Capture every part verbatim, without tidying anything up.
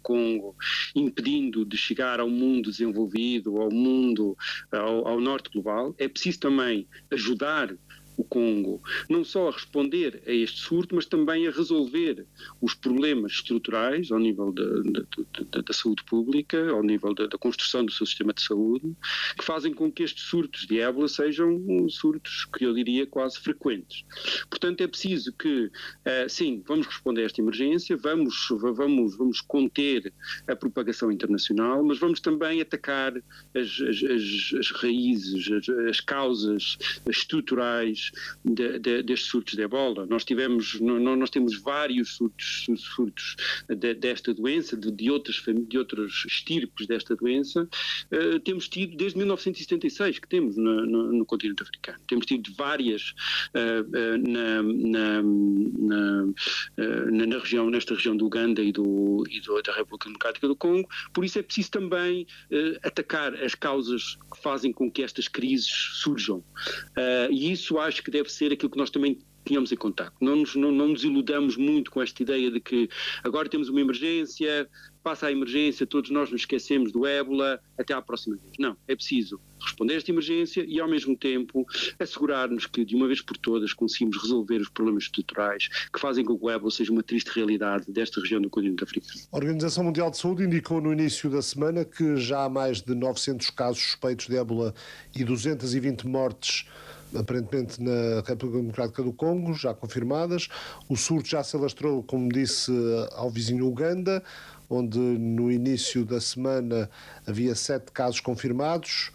Congo, impedindo de chegar ao mundo desenvolvido, ao mundo, ao, ao norte global. É preciso também ajudar o Congo, não só a responder a este surto, mas também a resolver os problemas estruturais ao nível da, da, da, da saúde pública, ao nível da, da construção do seu sistema de saúde, que fazem com que estes surtos de ébola sejam surtos que eu diria quase frequentes. Portanto, é preciso que, uh, sim, vamos responder a esta emergência, vamos, vamos, vamos conter a propagação internacional, mas vamos também atacar as, as, as, as raízes, as, as causas estruturais De, de, destes surtos de ebola. Nós tivemos, nós temos vários surtos, surtos de, desta doença, de, de, outras, de outros estirpes desta doença, uh, temos tido desde mil novecentos e setenta e seis que temos no, no, no continente africano. Temos tido várias uh, uh, na, na, na, uh, na, na região, nesta região do Uganda e, do, e do, da República Democrática do Congo, por isso é preciso também uh, atacar as causas que fazem com que estas crises surjam. Uh, e isso acho que deve ser aquilo que nós também tínhamos em contacto. Não nos, não, não nos iludamos muito com esta ideia de que agora temos uma emergência, passa a emergência, todos nós nos esquecemos do ébola, até à próxima vez. Não, é preciso responder a esta emergência e, ao mesmo tempo, assegurar-nos que, de uma vez por todas, conseguimos resolver os problemas estruturais que fazem com que o ébola seja uma triste realidade desta região do continente africano. A Organização Mundial de Saúde indicou no início da semana que já há mais de novecentos casos suspeitos de ébola e duzentas e vinte mortes aparentemente na República Democrática do Congo, já confirmadas. O surto já se alastrou, como disse, ao vizinho Uganda, onde no início da semana havia sete casos confirmados,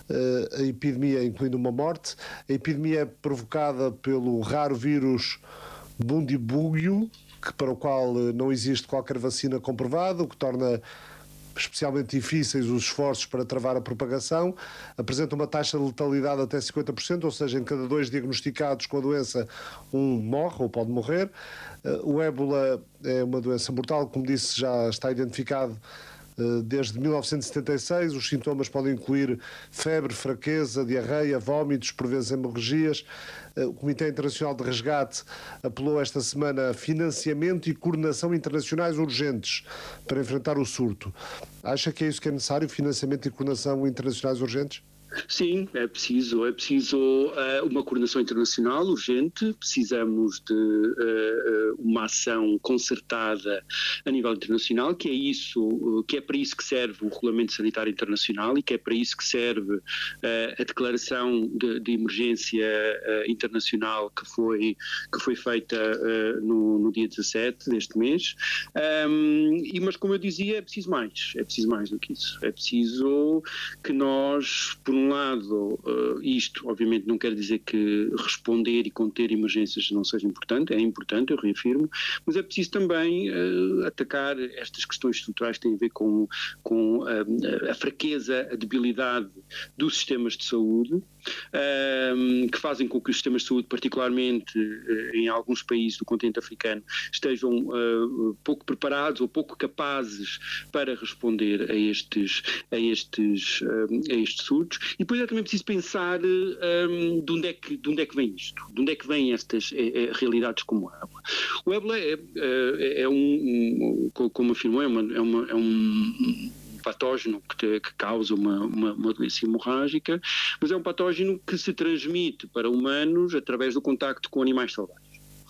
a epidemia incluindo uma morte. A epidemia é provocada pelo raro vírus Bundibugyo, que para o qual não existe qualquer vacina comprovada, o que torna especialmente difíceis os esforços para travar a propagação. Apresenta uma taxa de letalidade até cinquenta por cento, ou seja, em cada dois diagnosticados com a doença, um morre ou pode morrer. O ébola é uma doença mortal, como disse, já está identificado desde mil novecentos e setenta e seis. Os sintomas podem incluir febre, fraqueza, diarreia, vómitos, por vezes hemorragias. O Comitê Internacional de Resgate apelou esta semana a financiamento e coordenação internacionais urgentes para enfrentar o surto. Acha que é isso que é necessário, financiamento e coordenação internacionais urgentes? Sim, é preciso, é preciso uh, uma coordenação internacional urgente, precisamos de uh, uma ação concertada a nível internacional, que é isso, uh, que é para isso que serve o Regulamento Sanitário Internacional e que é para isso que serve uh, a declaração de, de emergência uh, internacional que foi, que foi feita uh, no, no dia dezassete deste mês. Um, e, mas como eu dizia, é preciso mais, é preciso mais do que isso, é preciso que nós, por um lado, uh, isto obviamente não quer dizer que responder e conter emergências não seja importante, é importante, eu reafirmo, mas é preciso também uh, atacar estas questões estruturais que têm a ver com, com uh, a fraqueza, a debilidade dos sistemas de saúde, uh, que fazem com que os sistemas de saúde, particularmente uh, em alguns países do continente africano, estejam uh, pouco preparados ou pouco capazes para responder a estes, a estes, uh, a estes surtos. E depois é também preciso pensar um, de, onde é que, de onde é que vem isto, de onde é que vêm estas é, é, realidades como o ébola. O ébola é, é, é um, um, como afirmou, é, uma, é, uma, é um patógeno que, te, que causa uma, uma, uma doença hemorrágica, mas é um patógeno que se transmite para humanos através do contacto com animais selvagens.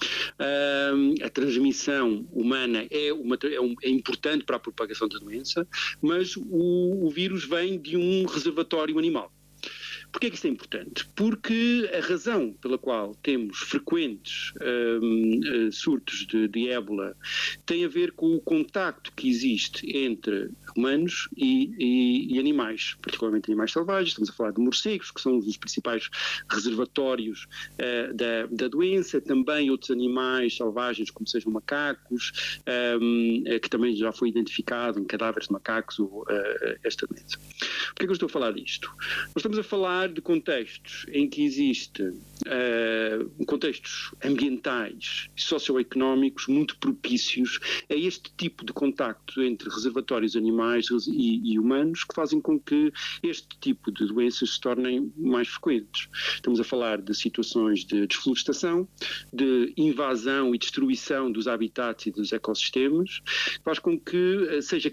Uh, a transmissão humana é, uma, é, um, é importante para a propagação da doença, mas o, o vírus vem de um reservatório animal. Porquê é que isso é importante? Porque a razão pela qual temos frequentes um, uh, surtos de, de ébola tem a ver com o contacto que existe entre humanos e, e, e animais, particularmente animais selvagens. Estamos a falar de morcegos, que são um dos principais reservatórios uh, da, da doença, também outros animais selvagens, como sejam macacos, um, uh, que também já foi identificado em cadáveres de macacos uh, esta doença. Porquê é que eu estou a falar disto? Nós estamos a falar de contextos em que existe uh, contextos ambientais e socioeconómicos muito propícios a este tipo de contacto entre reservatórios animais e, e humanos, que fazem com que este tipo de doenças se tornem mais frequentes. Estamos a falar de situações de desflorestação, de invasão e destruição dos habitats e dos ecossistemas, que faz com que uh, seja